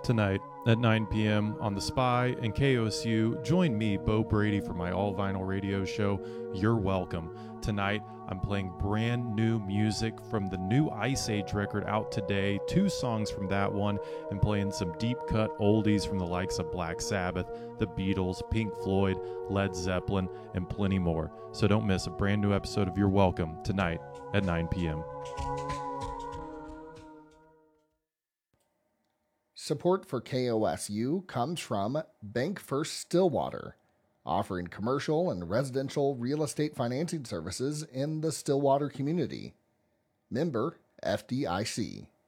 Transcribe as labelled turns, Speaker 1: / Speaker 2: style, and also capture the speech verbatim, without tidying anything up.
Speaker 1: Tonight at nine p.m. on The Spy and K O S U, join me, Bo Brady, for my all vinyl radio show, You're Welcome. Tonight, I'm playing brand new music from the new Ice Age record out today, two songs from that one, and playing some deep cut oldies from the likes of Black Sabbath, The Beatles, Pink Floyd, Led Zeppelin, and plenty more. So don't miss a brand new episode of You're Welcome tonight at nine p.m.
Speaker 2: Support for K O S U comes from Bank First Stillwater, offering commercial and residential real estate financing services in the Stillwater community. Member F D I C.